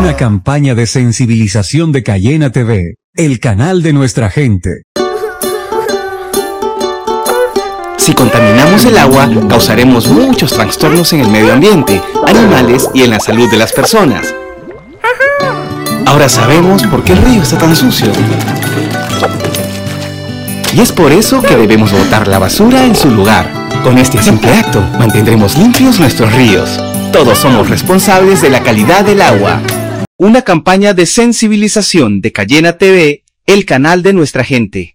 Una campaña de sensibilización de Cayena TV, el canal de nuestra gente. Si contaminamos el agua, causaremos muchos trastornos en el medio ambiente, animales y en la salud de las personas. Ahora sabemos por qué el río está tan sucio. Y es por eso que debemos botar la basura en su lugar. Con este simple acto, mantendremos limpios nuestros ríos. Todos somos responsables de la calidad del agua. Una campaña de sensibilización de Cayena TV, el canal de nuestra gente.